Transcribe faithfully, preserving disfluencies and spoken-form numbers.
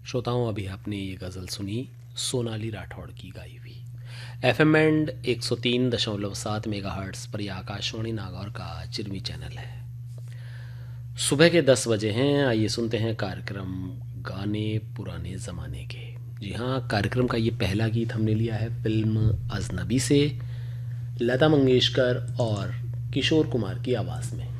श्रोताओं, अभी आपने ये गज़ल सुनी सोनाली राठौड़ की गाई हुई। एफ एम एंड एक सौ तीन दशमलव सात मेगा हर्ट्स पर यह आकाशवाणी नागौर का चिरमी चैनल है। सुबह के दस बजे हैं। आइए सुनते हैं कार्यक्रम गाने पुराने ज़माने के। जी हाँ, कार्यक्रम का ये पहला गीत हमने लिया है फिल्म अजनबी से, लता मंगेशकर और किशोर कुमार की आवाज़ में।